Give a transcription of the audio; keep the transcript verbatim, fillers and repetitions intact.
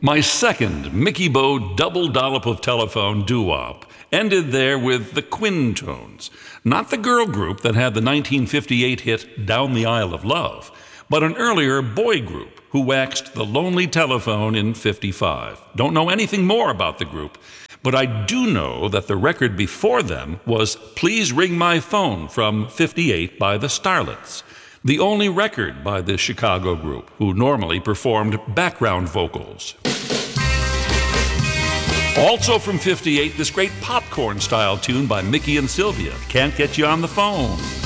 My second Mickey Bo double dollop of telephone doo-wop ended there with the Quintones, not the girl group that had the nineteen fifty-eight hit Down the Aisle of Love, but an earlier boy group who waxed the lonely telephone in fifty-five. Don't know anything more about the group, but I do know that the record before them was Please Ring My Phone from fifty-eight by the Starlets, the only record by the Chicago group, who normally performed background vocals. Also from fifty-eight, this great popcorn-style tune by Mickey and Sylvia, Can't Get You on the Phone.